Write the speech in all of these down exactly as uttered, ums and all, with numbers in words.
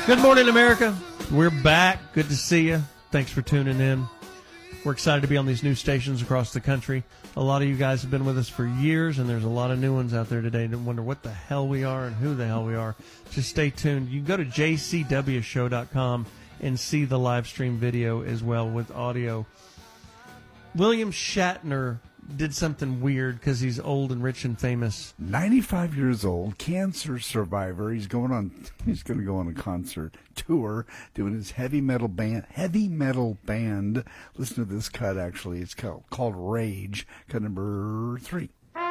Good morning, America. We're back. Good to see you. Thanks for tuning in. We're excited to be on these new stations across the country. A lot of you guys have been with us for years, and there's a lot of new ones out there today that wonder what the hell we are and who the hell we are. Just stay tuned. You can go to j c w show dot com and see the live stream video as well with audio. William Shatner did something weird because he's old and rich and famous. ninety-five years old, cancer survivor. He's going on. He's going to go on a concert tour, doing his heavy metal band. Heavy metal band. Listen to this cut. Actually, it's called, called Rage. Cut number three.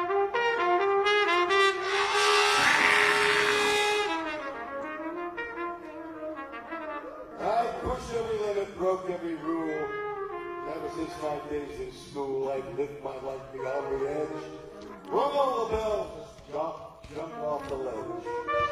I pushed every limit, broke every rule. Ever since my days in school, I've lived my life beyond the edge. Rung all the bells, jumped, jumped off the ledge.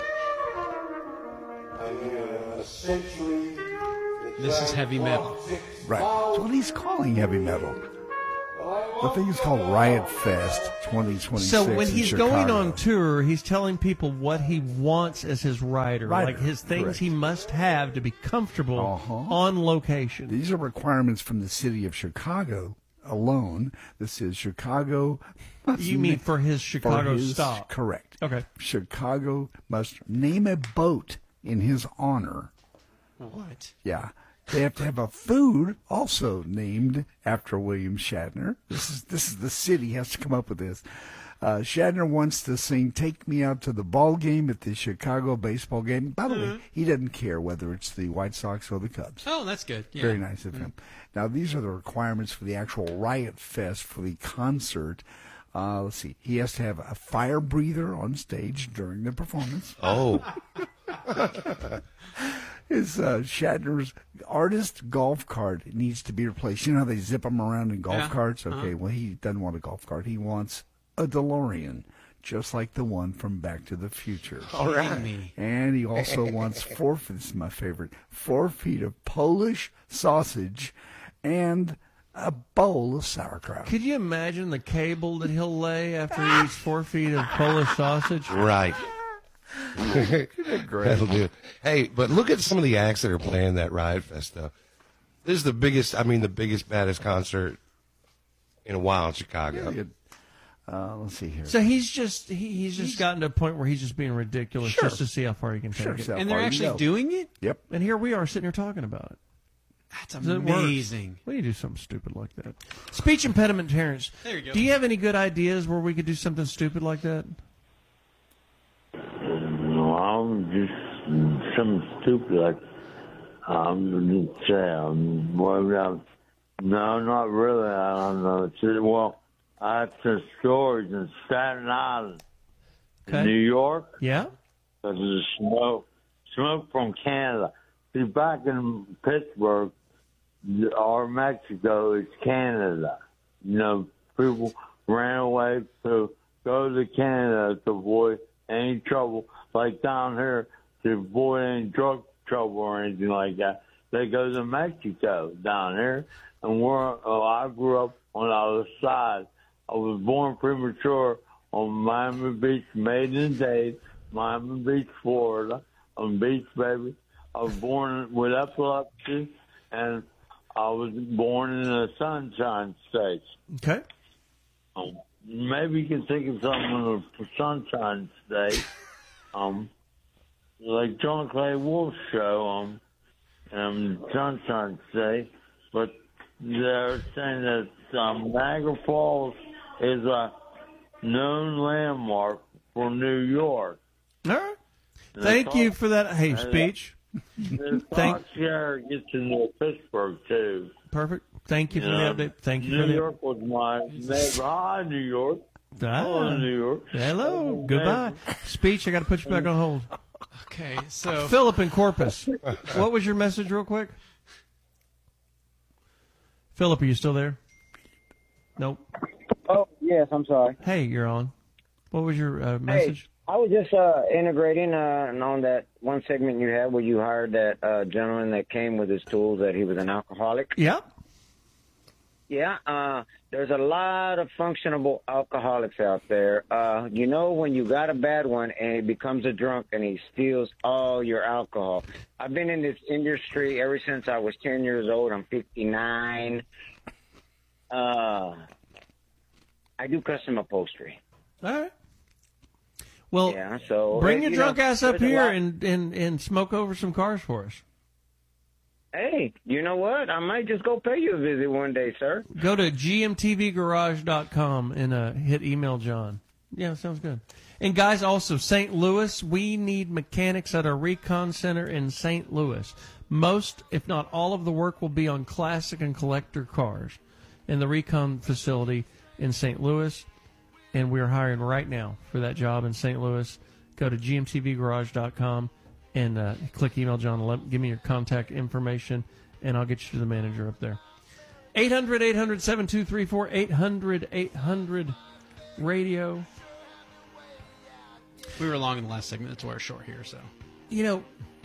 I hear a century. This is heavy metal. Right. That's what he's calling heavy metal. The thing is called Riot Fest twenty twenty-six. So when in he's Chicago. going on tour, he's telling people what he wants as his rider, Rider, like his things correct. he must have to be comfortable Uh-huh. on location. These are requirements from the city of Chicago alone. This is Chicago. must You mean na- for his Chicago his- stop? Correct. Okay. Chicago must name a boat in his honor. What? Yeah. They have to have a food also named after William Shatner. This is this is the city has to come up with this. Uh, Shatner wants to sing "Take Me Out to the Ball Game" at the Chicago baseball game. By the Mm-hmm. way, he doesn't care whether it's the White Sox or the Cubs. Oh, that's good. Yeah. Very nice of him. Now, these are the requirements for the actual Riot Fest for the concert. Uh, let's see. He has to have a fire breather on stage during the performance. Oh, His uh, Shatner's artist golf cart needs to be replaced. You know how they zip them around in golf Yeah. carts? Okay, Uh-huh. well, he doesn't want a golf cart. He wants a DeLorean, just like the one from Back to the Future. all right. Me. And he also wants four, this is my favorite, four feet of Polish sausage and a bowl of sauerkraut. Could you imagine the cable that he'll lay after he eats four feet of Polish sausage? Right. That'll do it. Hey, but look at some of the acts that are playing that Riot Fest stuff. This is the biggest, I mean, the biggest, baddest concert in a while in Chicago. Good. Uh, let's see here. So he's just he, he's just gotten to a point where he's just being ridiculous Sure. just to see how far he can take Sure, it. so And far they're you actually go. doing it? Yep. And here we are sitting here talking about it. That's Does it work? amazing. Why do you do something stupid like that? Speech impediment, Terrence. There you go. Do you have any good ideas where we could do something stupid like that? No, I'm just something stupid like I'm going to say. Um, well, um, no, not really. I don't know. It's just, well, I have some stories in Staten Island, Okay. in New York. Yeah? Because of the smoke, smoke from Canada. See, back in Pittsburgh or Mexico, it's Canada. You know, people ran away to go to Canada to avoid any trouble. Like down here, to avoid any drug trouble or anything like that, they go to Mexico down here. And we're, uh, I grew up on the other side. I was born premature on Miami Beach, maiden day, Miami Beach, Florida. I'm beach baby. I was born with epilepsy, and I was born in the Sunshine State. Okay. Um, maybe you can think of something in the Sunshine State, um, like John Clay Wolf's show, um, um, Sunshine State. But they're saying that um, Niagara Falls is a known landmark for New York. All right. And Thank it's you all- for that. Hey, and speech. The Thank- Fox Share gets into Pittsburgh, too. Perfect. Thank you for the Um, update. Thank you New for the York was my neighbor. Hi, New York. Ah. Hello, New York. Hello. Goodbye. Speech, I got to put you back on hold. Okay, so Philip in Corpus. What was your message, real quick? Philip, are you still there? Nope. Oh, yes, I'm sorry. Hey, you're on. What was your uh, message? I was just uh, integrating uh, on that one segment you had where you hired that uh, gentleman that came with his tools that he was an alcoholic. Yeah. Yeah, uh, there's a lot of functionable alcoholics out there. Uh, you know, when you got a bad one and he becomes a drunk and he steals all your alcohol. I've been in this industry ever since I was ten years old. I'm fifty-nine. Uh, I do custom upholstery. All right. Well, Yeah, so bring uh, your you drunk know, ass up there's a here lot- and, and, and smoke over some cars for us. Hey, you know what? I might just go pay you a visit one day, sir. Go to g m t v garage dot com and uh, hit email John. Yeah, sounds good. And guys, also Saint Louis, we need mechanics at our Recon Center in Saint Louis. Most, if not all, of the work will be on classic and collector cars in the Recon facility in Saint Louis. And we're hiring right now for that job in Saint Louis. Go to g m t v garage dot com and uh, click email John. Let, give me your contact information, and I'll get you to the manager up there. eight hundred, eight hundred, seven two three four, eight hundred, eight hundred radio. We were long in the last segment. That's why we're short here. So You know,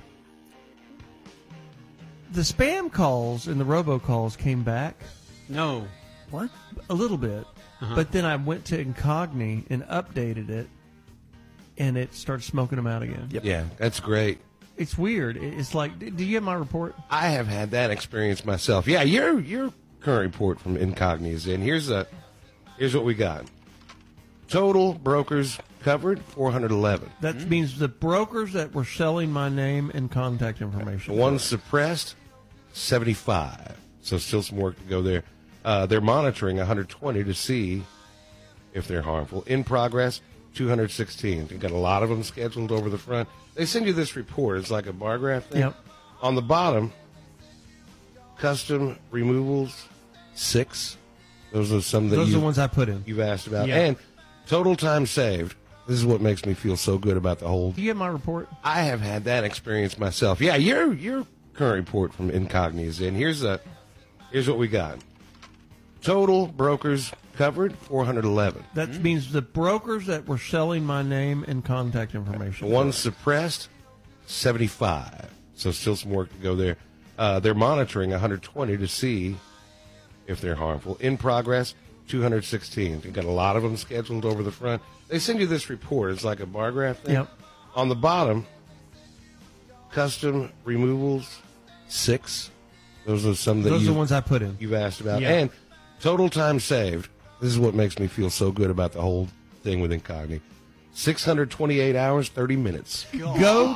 the spam calls and the robocalls came back no, What? a little bit, Uh-huh. but then I went to Incogni and updated it, and it started smoking them out again. Yeah, that's great. It's weird. It's like, do you get my report? I have had that experience myself. Yeah, your your current report from Incogni is in. Here's a here's what we got. Total brokers covered four hundred eleven. That means the brokers that were selling my name and contact information. One suppressed, seventy-five. So still some work to go there. Uh, they're monitoring one hundred twenty to see if they're harmful. In progress, two hundred sixteen. They've got a lot of them scheduled over the front. They send you this report. It's like a bar graph thing. Yep. On the bottom, custom removals, six. Those are some that Those are you, the ones I put in. you've asked about. Yeah. And total time saved. This is what makes me feel so good about the whole. Do you get my report? I have had that experience myself. Yeah, your your current report from Incogni is in. Here's a here's what we got. Total brokers covered four hundred eleven. That means the brokers that were selling my name and contact information. One suppressed, seventy-five. So still some work to go there. Uh, they're monitoring one hundred twenty to see if they're harmful. In progress, two hundred sixteen. They've got a lot of them scheduled over the front. They send you this report. It's like a bar graph thing. Yep. On the bottom, custom removals, six. Those are some that Those are you, the ones I put in. you've asked about. Yeah. And total time saved. This is what makes me feel so good about the whole thing with Incogni. six hundred twenty-eight hours, thirty minutes. Go